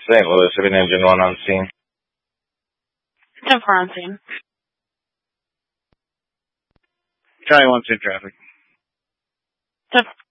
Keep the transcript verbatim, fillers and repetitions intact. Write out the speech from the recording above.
Saint Louis, City Engine one on scene. ten four on scene. Charlie one, scene traffic. ten